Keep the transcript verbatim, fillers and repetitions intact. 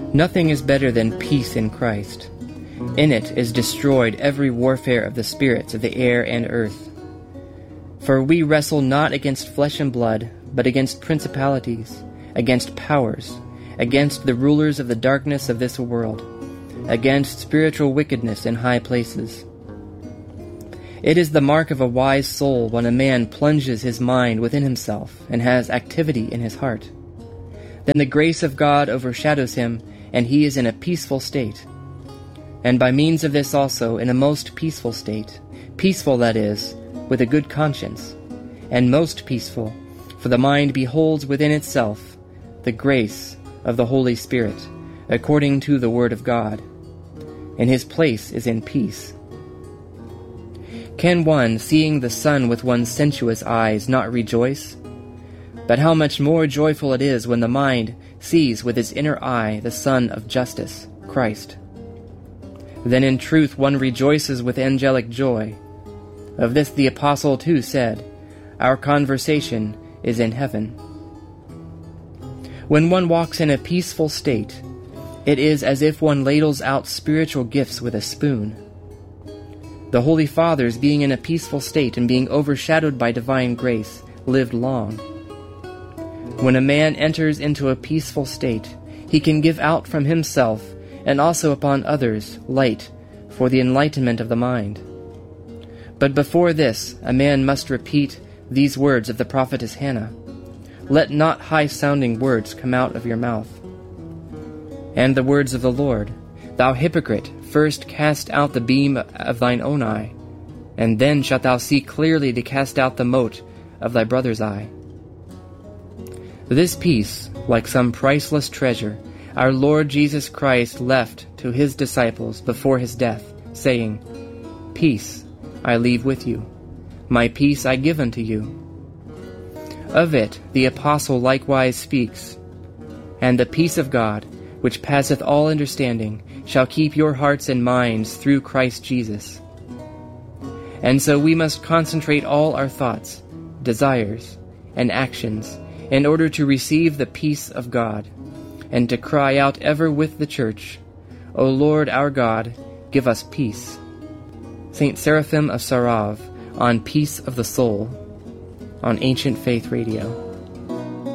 Nothing is better than peace in Christ. In it is destroyed every warfare of the spirits of the air and earth. For we wrestle not against flesh and blood, but against principalities, against powers, against the rulers of the darkness of this world, against spiritual wickedness in high places. It is the mark of a wise soul when a man plunges his mind within himself and has activity in his heart. Then the grace of God overshadows him, and he is in a peaceful state. And by means of this also in a most peaceful state, peaceful, that is, with a good conscience, and most peaceful, for the mind beholds within itself the grace of the Holy Spirit, according to the word of God, and his place is in peace. Can one, seeing the sun with one's sensuous eyes, not rejoice? But how much more joyful it is when the mind sees with its inner eye the Son of Justice, Christ. Then in truth one rejoices with angelic joy. Of this the Apostle too said, "Our conversation is in heaven." When one walks in a peaceful state, it is as if one ladles out spiritual gifts with a spoon. The Holy Fathers, being in a peaceful state and being overshadowed by divine grace, lived long. When a man enters into a peaceful state, he can give out from himself and also upon others light for the enlightenment of the mind. But before this, a man must repeat these words of the prophetess Hannah, "Let not high-sounding words come out of your mouth." And the words of the Lord, "Thou hypocrite, first cast out the beam of thine own eye, and then shalt thou see clearly to cast out the mote of thy brother's eye." This peace, like some priceless treasure, our Lord Jesus Christ left to his disciples before his death, saying, "Peace I leave with you, my peace I give unto you." Of it the Apostle likewise speaks, "And the peace of God, which passeth all understanding, shall keep your hearts and minds through Christ Jesus." And so we must concentrate all our thoughts, desires, and actions in order to receive the peace of God, and to cry out ever with the Church, "O Lord our God, give us peace." Saint Seraphim of Sarov on Peace of the Soul on Ancient Faith Radio.